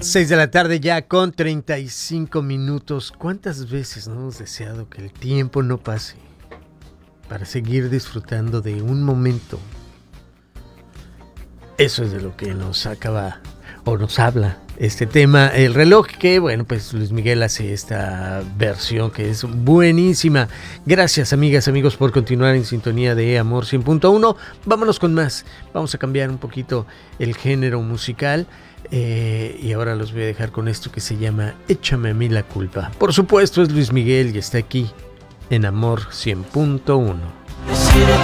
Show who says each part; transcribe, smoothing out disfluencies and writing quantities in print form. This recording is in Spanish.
Speaker 1: 6 de la tarde ya con 35 minutos. ¿Cuántas veces no hemos deseado que el tiempo no pase para seguir disfrutando de un momento? Eso es de lo que nos acaba o nos habla este tema, el reloj, que bueno, pues Luis Miguel hace esta versión que es buenísima. Gracias, amigas, amigos, por continuar en sintonía de Amor 100.1. Vámonos con más. Vamos a cambiar un poquito el género musical. Y ahora los voy a dejar con esto que se llama Échame a mí la culpa. Por supuesto es Luis Miguel y está aquí en Amor 100.1.